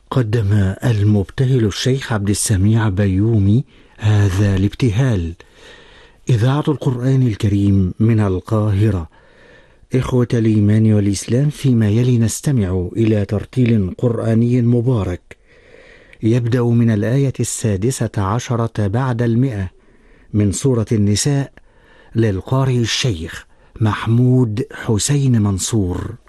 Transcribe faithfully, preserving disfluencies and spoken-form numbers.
قدم المبتهل الشيخ عبد السميع بيومي هذا الابتهال. إذاعة القرآن الكريم من القاهرة. إخوة الإيمان والإسلام، فيما يلي نستمع إلى ترتيل قرآني مبارك يبدأ من الآية السادسة عشرة بعد المئة من سورة النساء، للقارئ الشيخ محمود حسين منصور.